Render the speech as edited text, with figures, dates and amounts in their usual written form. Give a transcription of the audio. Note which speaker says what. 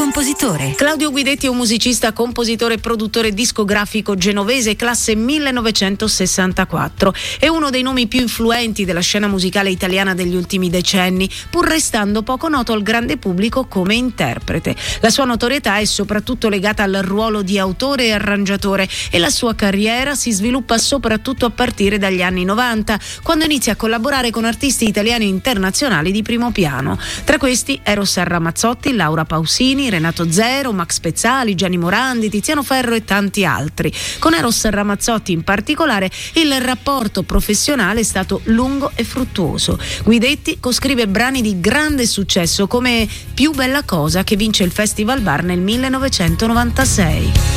Speaker 1: compositore.
Speaker 2: Claudio Guidetti è un musicista, compositore e produttore discografico genovese, classe 1964. È uno dei nomi più influenti della scena musicale italiana degli ultimi decenni, pur restando poco noto al grande pubblico come interprete. La sua notorietà è soprattutto legata al ruolo di autore e arrangiatore, e la sua carriera si sviluppa soprattutto a partire dagli anni 90, quando inizia a collaborare con artisti italiani e internazionali di primo piano. Tra questi Eros Ramazzotti, Laura Pausini, Renato Zero, Max Pezzali, Gianni Morandi, Tiziano Ferro e tanti altri. Con Eros Ramazzotti in particolare il rapporto professionale è stato lungo e fruttuoso. Guidetti coscrive brani di grande successo come Più bella cosa, che vince il Festival Bar nel 1996.